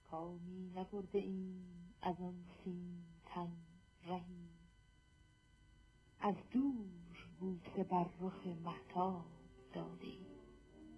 کامی نبرده ایم از آن سیم تن رهی، از دور بوسه بر رخ مهتاب داده ایم.